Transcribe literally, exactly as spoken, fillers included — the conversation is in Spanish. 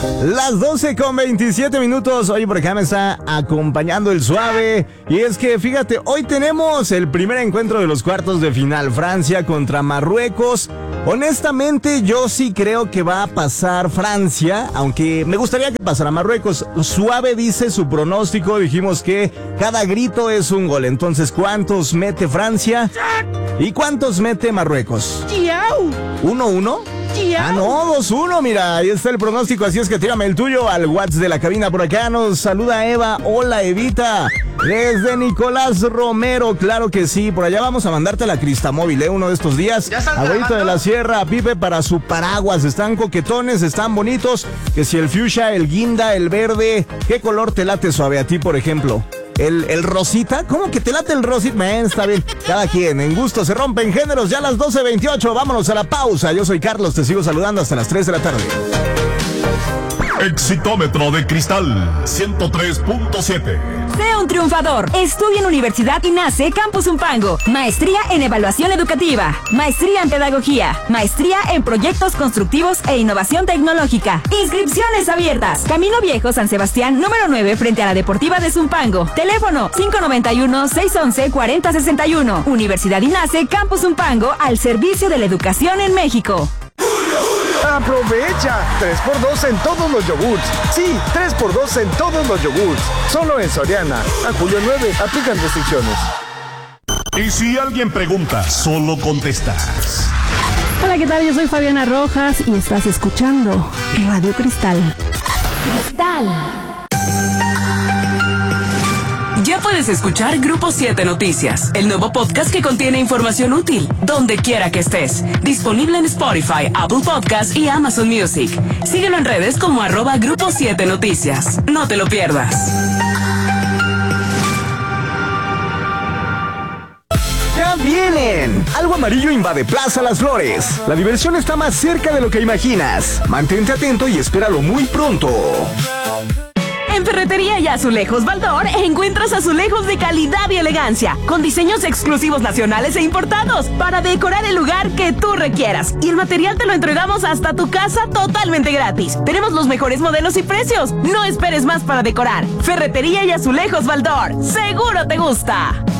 Las doce con veintisiete minutos. Hoy por acá me está acompañando el Suave. Y es que fíjate, hoy tenemos el primer encuentro de los cuartos de final. Francia contra Marruecos. Honestamente, yo sí creo que va a pasar Francia, aunque me gustaría que pasara Marruecos. Suave dice su pronóstico. Dijimos que cada grito es un gol. Entonces, ¿cuántos mete Francia? ¿Y cuántos mete Marruecos? ¿Uno, uno? Ah, no, dos uno, mira, ahí está el pronóstico, así es que tírame el tuyo al WhatsApp de la cabina. Por acá nos saluda Eva. Hola, Evita. Desde Nicolás Romero, claro que sí. Por allá vamos a mandarte la Cristamóvil, ¿eh? Uno de estos días. Abuelita de la Sierra, Pipe, para su paraguas. Están coquetones, están bonitos. Que si el fuchsia, el guinda, el verde. ¿Qué color te late, Suave, a ti, por ejemplo? ¿El, el rosita? ¿Cómo que te late el rosita? Man, está bien. Cada quien, en gusto se rompen géneros. Ya a las doce veintiocho, vámonos a la pausa. Yo soy Carlos, te sigo saludando hasta las tres de la tarde. Exitómetro de Cristal ciento tres punto siete. Sé un triunfador. Estudia en Universidad INACE Campus Zumpango. Maestría en Evaluación Educativa. Maestría en Pedagogía. Maestría en Proyectos Constructivos e Innovación Tecnológica. Inscripciones abiertas. Camino Viejo, San Sebastián, número nueve, frente a la Deportiva de Zumpango. Teléfono cinco noventa y uno, seiscientos once, cuarenta sesenta y uno. Universidad INACE Campus Zumpango, al servicio de la educación en México. ¡Aprovecha! tres por dos en todos los yogurts. Sí, tres por dos en todos los yogurts. Solo en Soriana. A julio nueve, aplican restricciones. Y si alguien pregunta, solo contestas. Hola, ¿qué tal? Yo soy Fabiana Rojas y estás escuchando Radio Cristal. Cristal. Ya puedes escuchar Grupo siete Noticias, el nuevo podcast que contiene información útil, donde quiera que estés. Disponible en Spotify, Apple Podcasts y Amazon Music. Síguelo en redes como arroba Grupo siete Noticias. No te lo pierdas. ¡Ya vienen! Algo amarillo invade Plaza Las Flores. La diversión está más cerca de lo que imaginas. Mantente atento y espéralo muy pronto. En Ferretería y Azulejos Baldor encuentras azulejos de calidad y elegancia, con diseños exclusivos nacionales e importados, para decorar el lugar que tú requieras. Y el material te lo entregamos hasta tu casa totalmente gratis. Tenemos los mejores modelos y precios. No esperes más para decorar. Ferretería y Azulejos Baldor. ¡Seguro te gusta!